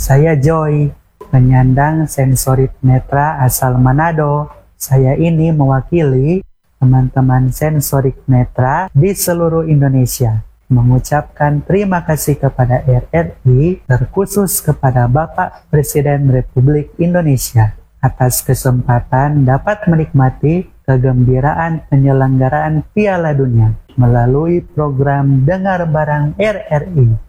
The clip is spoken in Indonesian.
Saya Joy, penyandang sensorik netra asal Manado. Saya ini mewakili teman-teman sensorik netra di seluruh Indonesia mengucapkan terima kasih kepada RRI, terkhusus kepada Bapak Presiden Republik Indonesia atas kesempatan dapat menikmati kegembiraan penyelenggaraan Piala Dunia melalui program Dengar Bareng RRI.